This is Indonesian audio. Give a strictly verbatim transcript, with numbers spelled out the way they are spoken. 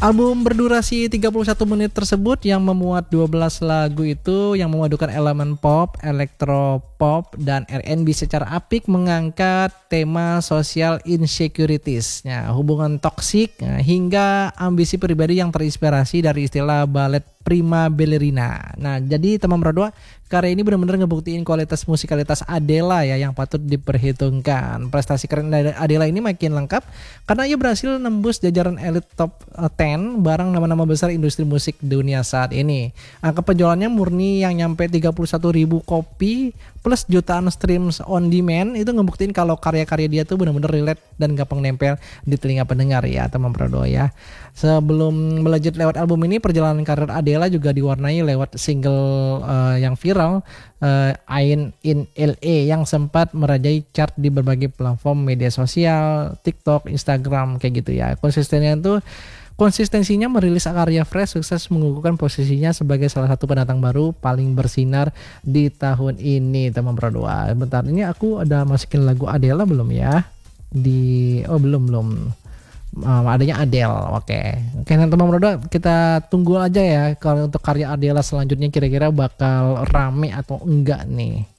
Album berdurasi tiga puluh satu menit tersebut yang memuat dua belas lagu itu yang memadukan elemen pop, elektro pop, dan R and B secara apik mengangkat tema social insecurities, ya, hubungan toksik, ya, hingga ambisi pribadi yang terinspirasi dari istilah ballet prima ballerina. Nah, jadi teman berdua, karya ini benar-benar ngebuktiin kualitas musikalitas Adele ya yang patut diperhitungkan. Prestasi keren dari Adele ini makin lengkap karena ia berhasil nembus jajaran elit top sepuluh bareng nama-nama besar industri musik dunia saat ini. Angka penjualannya murni yang nyampe tiga puluh satu ribu kopi plus jutaan streams on demand itu ngebuktiin kalau karya-karya dia tuh benar-benar relate dan gampang nempel di telinga pendengar ya teman berdua ya. Sebelum melejit lewat album ini, perjalanan karir Adele juga diwarnai lewat single uh, yang viral uh, Ain in L A yang sempat merajai chart di berbagai platform media sosial, TikTok, Instagram kayak gitu ya. Konsistennya itu Konsistensinya merilis karya fresh sukses mengukuhkan posisinya sebagai salah satu pendatang baru paling bersinar di tahun ini teman berdua. Bentar, ini aku ada masukin lagu Adele belum ya? Di oh belum belum. Um, adanya Adele, oke. Okay. Oke, okay, teman berdua kita tunggu aja ya kalau untuk karya Adele selanjutnya kira-kira bakal rame atau enggak nih.